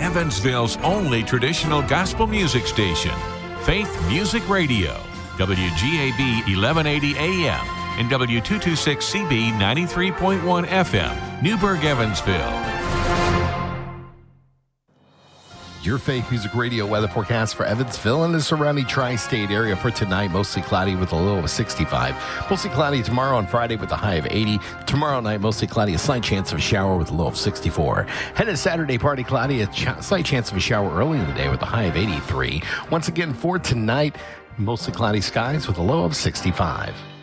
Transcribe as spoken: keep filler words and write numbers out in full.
Evansville's only traditional gospel music station, Faith Music Radio, W G A B eleven eighty A M and W two twenty-six C B ninety-three point one F M, Newburgh, Evansville. Your Faith Music Radio weather forecast for Evansville and the surrounding tri-state area for tonight. Mostly cloudy with a low of sixty-five. Mostly cloudy tomorrow and Friday with a high of eighty. Tomorrow night, mostly cloudy, a slight chance of a shower with a low of sixty-four. Headed Saturday, partly cloudy, a ch- slight chance of a shower early in the day with a high of eighty-three. Once again, for tonight, mostly cloudy skies with a low of sixty-five.